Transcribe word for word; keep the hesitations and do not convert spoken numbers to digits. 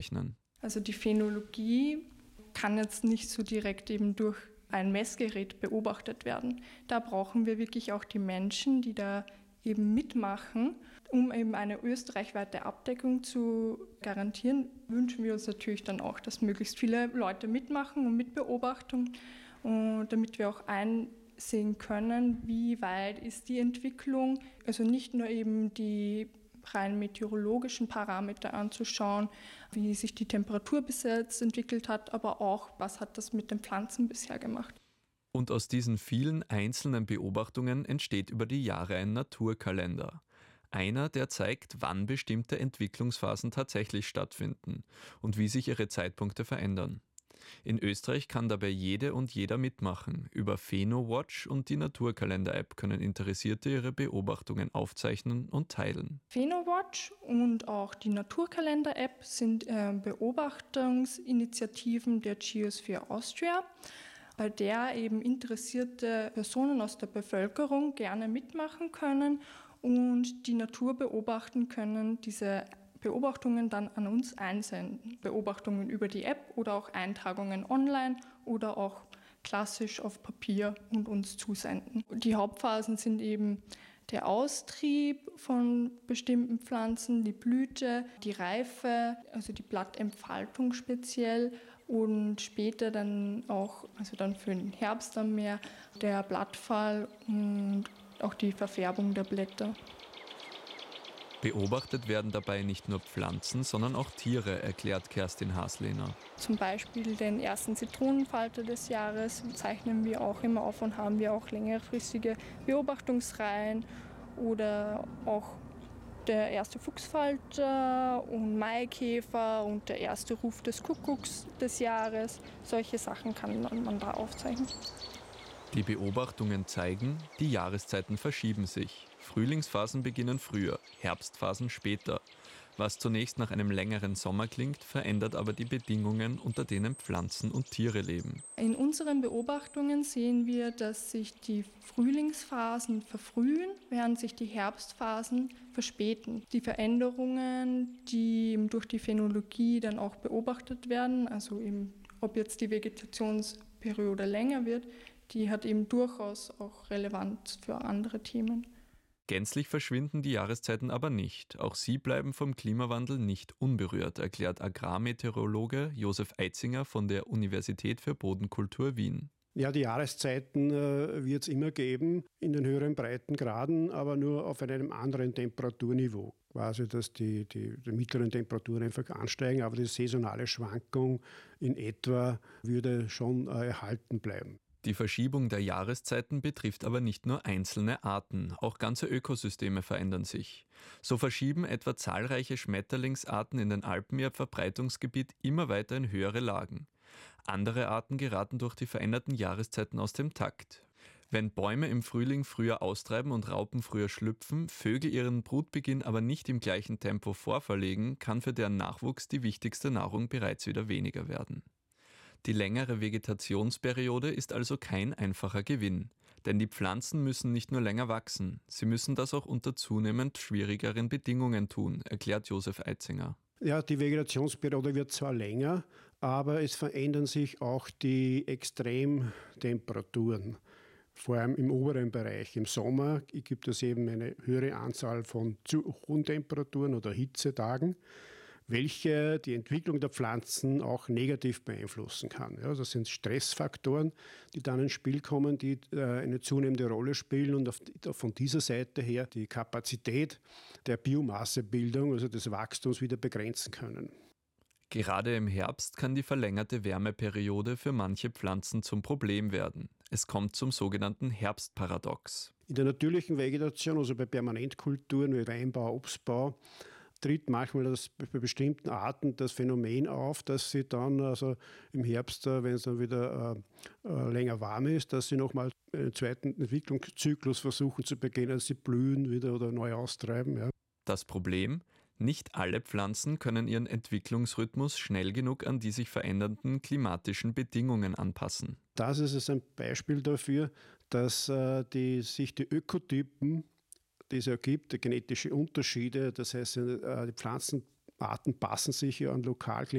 rechnen. Also die Phänologie kann jetzt nicht so direkt eben durch ein Messgerät beobachtet werden. Da brauchen wir wirklich auch die Menschen, die da eben mitmachen. Um eben eine österreichweite Abdeckung zu garantieren, wünschen wir uns natürlich dann auch, dass möglichst viele Leute mitmachen und Mitbeobachtung, und damit wir auch einsehen können, wie weit ist die Entwicklung. Also nicht nur eben die rein meteorologischen Parameter anzuschauen, wie sich die Temperatur bis jetzt entwickelt hat, aber auch, was hat das mit den Pflanzen bisher gemacht. Und aus diesen vielen einzelnen Beobachtungen entsteht über die Jahre ein Naturkalender. Einer, der zeigt, wann bestimmte Entwicklungsphasen tatsächlich stattfinden und wie sich ihre Zeitpunkte verändern. In Österreich kann dabei jede und jeder mitmachen. Über PhenoWatch und die Naturkalender-App können Interessierte ihre Beobachtungen aufzeichnen und teilen. PhenoWatch und auch die Naturkalender-App sind äh, Beobachtungsinitiativen der Geosphere Austria, bei der eben interessierte Personen aus der Bevölkerung gerne mitmachen können und die Natur beobachten können, diese Beobachtungen dann an uns einsenden. Beobachtungen über die App oder auch Eintragungen online oder auch klassisch auf Papier und uns zusenden. Die Hauptphasen sind eben der Austrieb von bestimmten Pflanzen, die Blüte, die Reife, also die Blattentfaltung speziell und später dann auch, also dann für den Herbst dann mehr, der Blattfall und auch die Verfärbung der Blätter. Beobachtet werden dabei nicht nur Pflanzen, sondern auch Tiere, erklärt Kerstin Haslehner. Zum Beispiel den ersten Zitronenfalter des Jahres zeichnen wir auch immer auf und haben wir auch längerfristige Beobachtungsreihen oder auch der erste Fuchsfalter und Maikäfer und der erste Ruf des Kuckucks des Jahres. Solche Sachen kann man da aufzeichnen. Die Beobachtungen zeigen, die Jahreszeiten verschieben sich. Frühlingsphasen beginnen früher, Herbstphasen später. Was zunächst nach einem längeren Sommer klingt, verändert aber die Bedingungen, unter denen Pflanzen und Tiere leben. In unseren Beobachtungen sehen wir, dass sich die Frühlingsphasen verfrühen, während sich die Herbstphasen verspäten. Die Veränderungen, die durch die Phänologie dann auch beobachtet werden, also eben, ob jetzt die Vegetationsperiode länger wird, die hat eben durchaus auch Relevanz für andere Themen. Gänzlich verschwinden die Jahreszeiten aber nicht. Auch sie bleiben vom Klimawandel nicht unberührt, erklärt Agrarmeteorologe Josef Eitzinger von der Universität für Bodenkultur Wien. Ja, die Jahreszeiten äh, wird es immer geben, in den höheren Breitengraden, aber nur auf einem anderen Temperaturniveau. Quasi, dass die, die, die mittleren Temperaturen einfach ansteigen, aber die saisonale Schwankung in etwa würde schon äh, erhalten bleiben. Die Verschiebung der Jahreszeiten betrifft aber nicht nur einzelne Arten, auch ganze Ökosysteme verändern sich. So verschieben etwa zahlreiche Schmetterlingsarten in den Alpen ihr Verbreitungsgebiet immer weiter in höhere Lagen. Andere Arten geraten durch die veränderten Jahreszeiten aus dem Takt. Wenn Bäume im Frühling früher austreiben und Raupen früher schlüpfen, Vögel ihren Brutbeginn aber nicht im gleichen Tempo vorverlegen, kann für deren Nachwuchs die wichtigste Nahrung bereits wieder weniger werden. Die längere Vegetationsperiode ist also kein einfacher Gewinn, denn die Pflanzen müssen nicht nur länger wachsen, sie müssen das auch unter zunehmend schwierigeren Bedingungen tun, erklärt Josef Eitzinger. Ja, die Vegetationsperiode wird zwar länger, aber es verändern sich auch die Extremtemperaturen. Vor allem im oberen Bereich. Im Sommer gibt es eben eine höhere Anzahl von zu hohen Temperaturen oder Hitzetagen, welche die Entwicklung der Pflanzen auch negativ beeinflussen kann. Ja, das sind Stressfaktoren, die dann ins Spiel kommen, die äh, eine zunehmende Rolle spielen und auf, von dieser Seite her die Kapazität der Biomassebildung, also des Wachstums, wieder begrenzen können. Gerade im Herbst kann die verlängerte Wärmeperiode für manche Pflanzen zum Problem werden. Es kommt zum sogenannten Herbstparadox. In der natürlichen Vegetation, also bei Permanentkulturen wie Weinbau, Obstbau, tritt manchmal das, bei bestimmten Arten das Phänomen auf, dass sie dann also im Herbst, wenn es dann wieder äh, länger warm ist, dass sie nochmal einen zweiten Entwicklungszyklus versuchen zu beginnen, dass sie blühen wieder oder neu austreiben. Ja. Das Problem? Nicht alle Pflanzen können ihren Entwicklungsrhythmus schnell genug an die sich verändernden klimatischen Bedingungen anpassen. Das ist es ein Beispiel dafür, dass äh, die, sich die Ökotypen, die es ja gibt, die genetische Unterschiede, das heißt, die Pflanzen Arten passen sich ja an Lokalklima